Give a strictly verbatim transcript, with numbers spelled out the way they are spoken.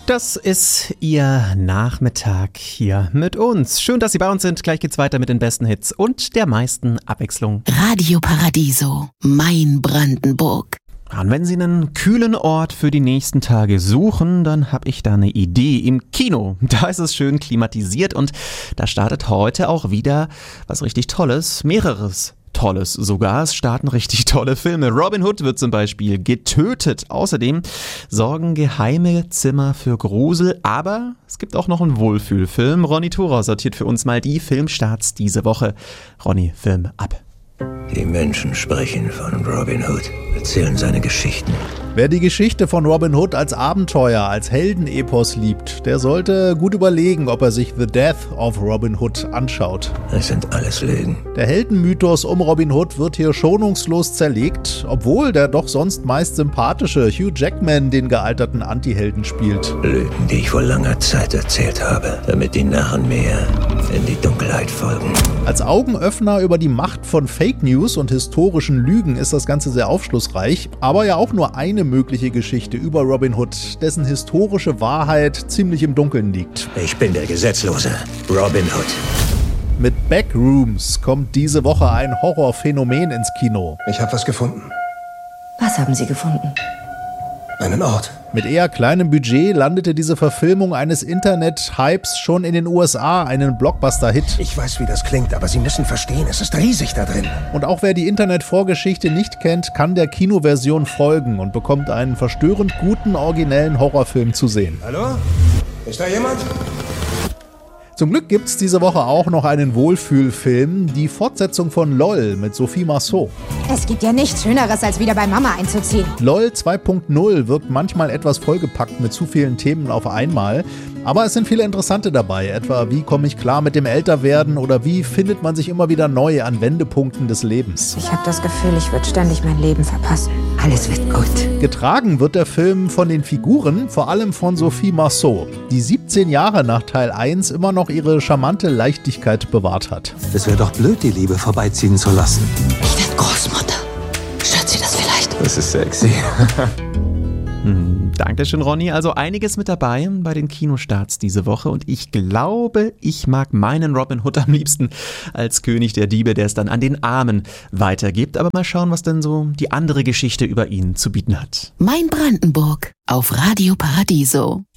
Das ist Ihr Nachmittag hier mit uns. Schön, dass Sie bei uns sind. Gleich geht's weiter mit den besten Hits und der meisten Abwechslung. Radio Paradiso, mein Brandenburg. Und wenn Sie einen kühlen Ort für die nächsten Tage suchen, dann habe ich da eine Idee. Im Kino, da ist es schön klimatisiert und da startet heute auch wieder was richtig Tolles, mehreres Tolles sogar. Es starten richtig tolle Filme. Robin Hood wird zum Beispiel getötet. Außerdem sorgen geheime Zimmer für Grusel, aber es gibt auch noch einen Wohlfühlfilm. Ronny Thorau sortiert für uns mal die Filmstarts diese Woche. Ronny, Film ab. Die Menschen sprechen von Robin Hood, erzählen seine Geschichten. Wer die Geschichte von Robin Hood als Abenteuer, als Heldenepos liebt, der sollte gut überlegen, ob er sich The Death of Robin Hood anschaut. Es sind alles Lügen. Der Heldenmythos um Robin Hood wird hier schonungslos zerlegt, obwohl der doch sonst meist sympathische Hugh Jackman den gealterten Antihelden spielt. Lügen, die ich vor langer Zeit erzählt habe, damit die Narren mir in die Dunkelheit folgen. Als Augenöffner über die Macht von Fake News und historischen Lügen ist das Ganze sehr aufschlussreich, aber ja auch nur eine mögliche Geschichte über Robin Hood, dessen historische Wahrheit ziemlich im Dunkeln liegt. Ich bin der Gesetzlose, Robin Hood. Mit Backrooms kommt diese Woche ein Horrorphänomen ins Kino. Ich habe was gefunden. Was haben Sie gefunden? Einen Ort. Mit eher kleinem Budget landete diese Verfilmung eines Internet-Hypes schon in den U S A einen Blockbuster-Hit. Ich weiß, wie das klingt, aber Sie müssen verstehen, es ist riesig da drin. Und auch wer die Internet-Vorgeschichte nicht kennt, kann der Kinoversion folgen und bekommt einen verstörend guten, originellen Horrorfilm zu sehen. Hallo? Ist da jemand? Zum Glück gibt's diese Woche auch noch einen Wohlfühlfilm, die Fortsetzung von LOL mit Sophie Marceau. Es gibt ja nichts Schöneres, als wieder bei Mama einzuziehen. LOL zwei Punkt null wirkt manchmal etwas vollgepackt mit zu vielen Themen auf einmal. Aber es sind viele interessante dabei, etwa wie komme ich klar mit dem Älterwerden oder wie findet man sich immer wieder neu an Wendepunkten des Lebens. Ich habe das Gefühl, ich würde ständig mein Leben verpassen. Alles wird gut. Getragen wird der Film von den Figuren, vor allem von Sophie Marceau, die siebzehn Jahre nach Teil eins immer noch ihre charmante Leichtigkeit bewahrt hat. Es wäre doch blöd, die Liebe vorbeiziehen zu lassen. Ich werde Großmutter. Stört Sie das vielleicht? Das ist sexy. Hm, Dankeschön, Ronny. Also einiges mit dabei bei den Kinostarts diese Woche und ich glaube, ich mag meinen Robin Hood am liebsten als König der Diebe, der es dann an den Armen weitergibt. Aber mal schauen, was denn so die andere Geschichte über ihn zu bieten hat. Mein Brandenburg auf Radio Paradiso.